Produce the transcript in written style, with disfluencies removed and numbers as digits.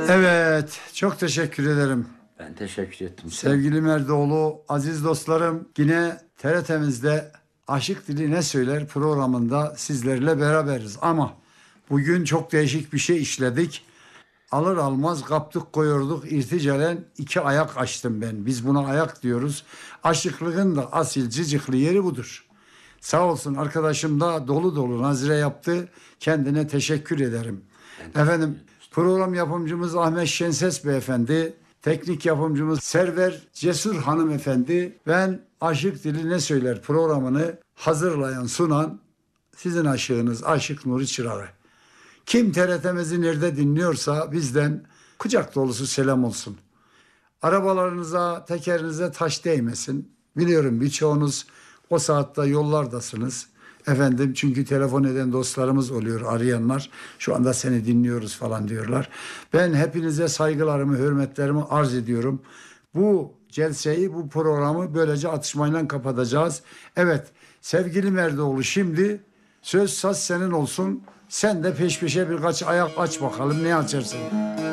Evet, çok teşekkür ederim. Ben teşekkür ettim. Sevgili Merdoğlu, aziz dostlarım, yine TRT'mizde Aşık Dili Ne Söyler programında sizlerle beraberiz. Ama bugün çok değişik bir şey işledik. Alır almaz kaptık koyurduk, irticalen iki ayak açtım ben. Biz buna ayak diyoruz. Aşıklığın da asil cıcıklı yeri budur. Sağ olsun arkadaşım da dolu dolu nazire yaptı. Kendine teşekkür ederim. Efendim, program yapımcımız Ahmet Şenses Beyefendi, teknik yapımcımız Server Cesur Hanımefendi, ben Aşık Dili Ne Söyler programını hazırlayan, sunan sizin aşığınız Aşık Nuri Çıralı. Kim TRT'mizi nerede dinliyorsa bizden kucak dolusu selam olsun. Arabalarınıza, tekerinize taş değmesin. Biliyorum birçoğunuz o saatte yollardasınız. Efendim, çünkü telefon eden dostlarımız oluyor, arayanlar. Şu anda seni dinliyoruz falan diyorlar. Ben hepinize saygılarımı, hürmetlerimi arz ediyorum. Bu celseyi, bu programı böylece atışmayla kapatacağız. Evet, sevgili Merdoğlu, şimdi söz saz senin olsun. Sen de peş peşe birkaç ayak aç bakalım, ne açarsın?